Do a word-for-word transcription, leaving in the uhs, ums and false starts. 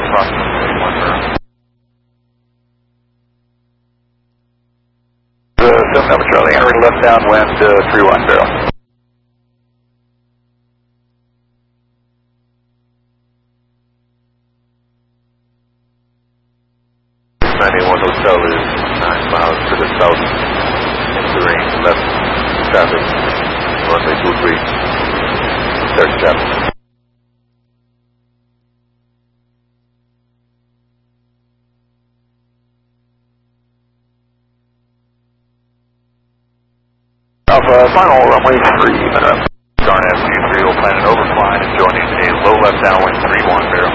approximately one barrel. The seven Alpha Charlie, entering left downwind, uh, three one barrel. ninety-one Hotel is nine miles to the south, entering left traffic, runway two three, search traffic. Alpha, final runway three, minute. Garnet two three will plan an overflying and joining a low left downwind three one barrel.